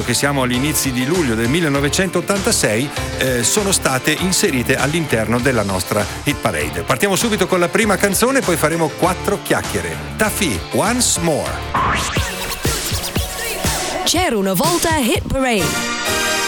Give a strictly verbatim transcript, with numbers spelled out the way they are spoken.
che siamo agli inizi di luglio del millenovecentottantasei, eh, sono state inserite all'interno della nostra hit parade. Partiamo subito con la prima canzone, poi faremo quattro chiacchiere. Taffy, Once More. C'era una volta Hit Parade.